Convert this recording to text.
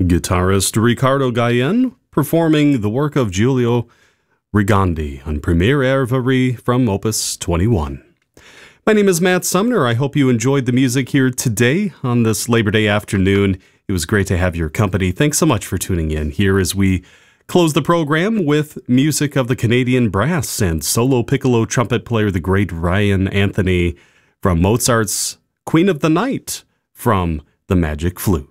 Guitarist Riccardo Guillen performing the work of Giulio Rigandi on Premiere Reverie from Opus 21. My name is Matt Sumner. I hope you enjoyed the music here today on this Labor Day afternoon. It was great to have your company. Thanks so much for tuning in here as we close the program with music of the Canadian brass and solo piccolo trumpet player, the great Ryan Anthony, from Mozart's Queen of the Night from The Magic Flute.